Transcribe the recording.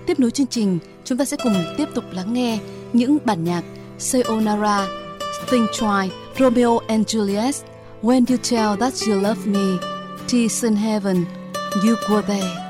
Tiếp nối chương trình, chúng ta sẽ cùng tiếp tục lắng nghe những bản nhạc Sayonara, Sting Try, Romeo and Juliet, When You Tell That You Love Me, Tears in Heaven, You Were There.